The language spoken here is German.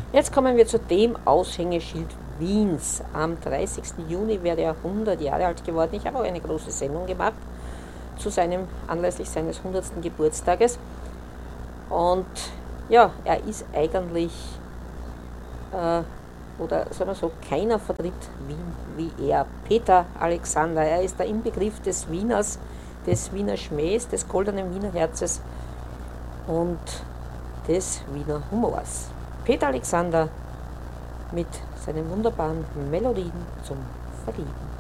Jetzt kommen wir zu dem Aushängeschild Wiens. Am 30. Juni wäre er 100 Jahre alt geworden. Ich habe auch eine große Sendung gemacht zu seinem anlässlich seines 100. Geburtstages. Und ja, er ist eigentlich, oder sagen wir so, keiner vertritt Wien wie er. Peter Alexander, er ist der Inbegriff des Wieners, des Wiener Schmähs, des goldenen Wiener Herzes und des Wiener Humors. Peter Alexander mit seinen wunderbaren Melodien zum Verlieben.